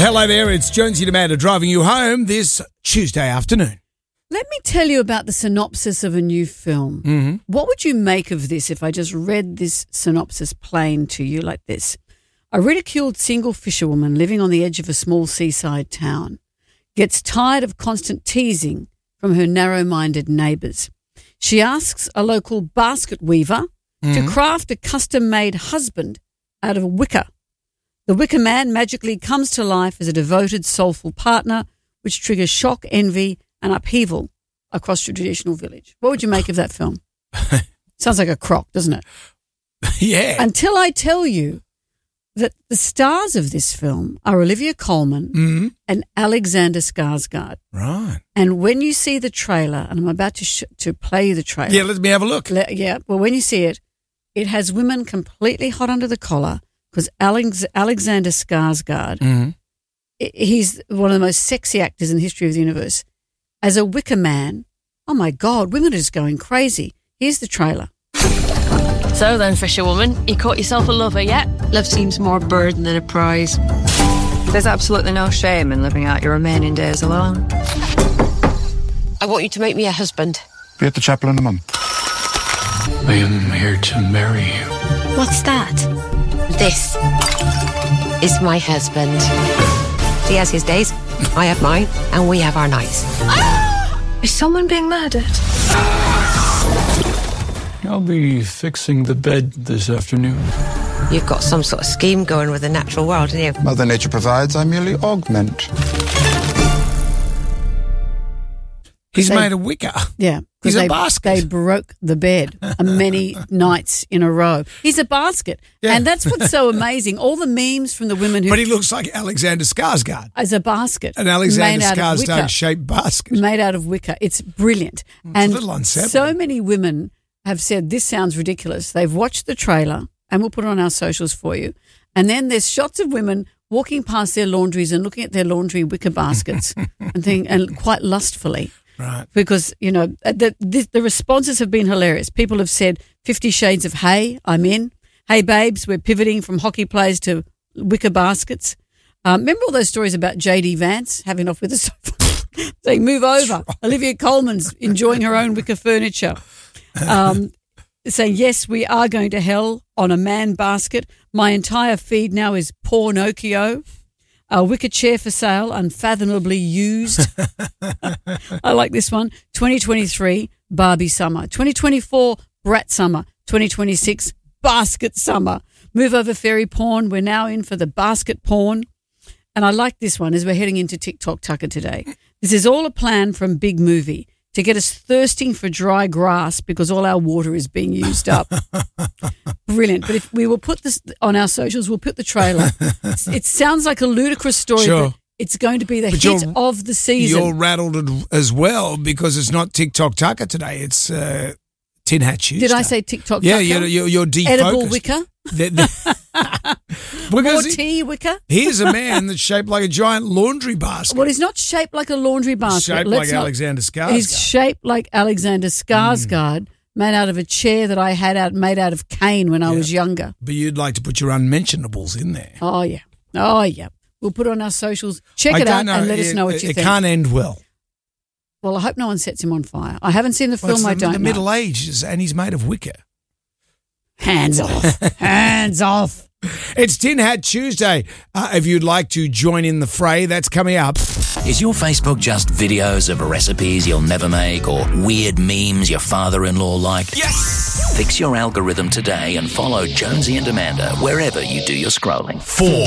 hello there. It's Jonesy and Amanda driving you home this Tuesday afternoon. Let me tell you about the synopsis of a new film. Mm-hmm. What would you make of this if I just read this synopsis plain to you like this? A ridiculed single fisherwoman living on the edge of a small seaside town gets tired of constant teasing from her narrow-minded neighbours. She asks a local basket weaver to craft a custom-made husband out of wicker. The wicker man magically comes to life as a devoted, soulful partner, which triggers shock, envy, and upheaval across the traditional village. What would you make of that film? Sounds like a crock, doesn't it? Yeah. Until I tell you that the stars of this film are Olivia Colman and Alexander Skarsgård. Right. And when you see the trailer, and I'm about to play you the trailer. Yeah, let me have a look. Well, when you see it, it has women completely hot under the collar because Alexander Skarsgård, he's one of the most sexy actors in the history of the universe. As a wicker man, oh my God, women are just going crazy. Here's the trailer. So then, fisherwoman, you caught yourself a lover yet? Love seems more a burden than a prize. There's absolutely no shame in living out your remaining days alone. I want you to make me a husband. Be at the chapel in a month. I am here to marry you. What's that? This is my husband. He has his days, I have mine, and we have our nights. Is someone being murdered? I'll be fixing the bed this afternoon. You've got some sort of scheme going with the natural world, haven't you? Mother Nature provides, I merely augment. He's made of wicker. Yeah. He's a basket. They broke the bed many nights in a row. He's a basket. Yeah. And that's what's so amazing. All the memes from the women who... But he looks like Alexander Skarsgård. As a basket. An Alexander made out of wicker. Skarsgård-shaped basket. Made out of wicker. It's brilliant. It's a little unsettling. So many women have said, this sounds ridiculous. They've watched the trailer, and we'll put it on our socials for you. And then there's shots of women walking past their laundries and looking at their laundry wicker baskets and quite lustfully. Right. Because, you know, the responses have been hilarious. People have said 50 Shades of Hey, I'm in. Hey, babes, we're pivoting from hockey players to wicker baskets. Remember all those stories about J.D. Vance having off with the sofa? Saying, move over. Right. Olivia Colman's enjoying her own wicker furniture. Saying, yes, we are going to hell on a man basket. My entire feed now is Pornocchio. A wicker chair for sale, unfathomably used. I like this one. 2023, Barbie summer. 2024, Brat summer. 2026, basket summer. Move over fairy porn. We're now in for the basket porn. And I like this one as we're heading into TikTok Tucker today. This is all a plan from Big Movie to get us thirsting for dry grass because all our water is being used up. Brilliant. But if we will put this on our socials, we'll put the trailer. It sounds like a ludicrous story, Sure. but it's going to be the hit of the season. You're rattled as well because it's not TikTok Tucker today. It's Tin Hat Tuesday. Did I say TikTok Yeah, Tucker? you're defocused. Edible wicker? More tea wicker? Here's a man that's shaped like a giant laundry basket. Well, he's not shaped like a laundry basket. Shaped like Alexander Skarsgård. He's shaped like Alexander Skarsgård, made out of a chair that I had made out of cane when I was younger. But you'd like to put your unmentionables in there. Oh, yeah. Oh, yeah. We'll put it on our socials. Check it out and let us know what you think. It can't end well. Well, I hope no one sets him on fire. I haven't seen the film. I don't know. The Middle Ages, and he's made of wicker. Hands off. Hands off. It's Tin Hat Tuesday. If you'd like to join in the fray, that's coming up. Is your Facebook just videos of recipes you'll never make or weird memes your father-in-law liked? Yes! Fix your algorithm today and follow Jonesy and Amanda wherever you do your scrolling. 4